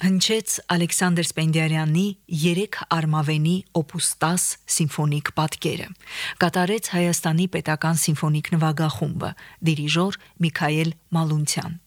Հնչեց Ալեքսանդր Սպենդիարյանի 3 արմավենի օպուս 10 սիմֆոնիկ պատկերը։ Կատարեց Հայաստանի պետական սիմֆոնիկ նվագախումբը, դիրիժոր Միքայել Մալունցյան։